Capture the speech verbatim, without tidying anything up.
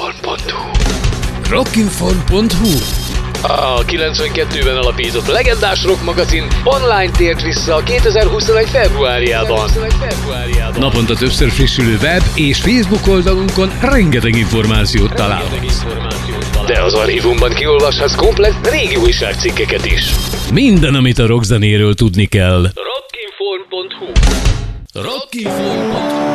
rockinform pont hu rockinform pont hu A kilencvenkettőben alapított legendás rock magazin online tért vissza a kétezer-huszonegy februárjában. Naponta többször frissülő web és Facebook oldalunkon rengeteg információt találhatsz. De az archívumban kiolvashatsz komplett régi újságcikkeket is. Minden, amit a rockzenéről tudni kell. rockinform pont hu rockinform pont hu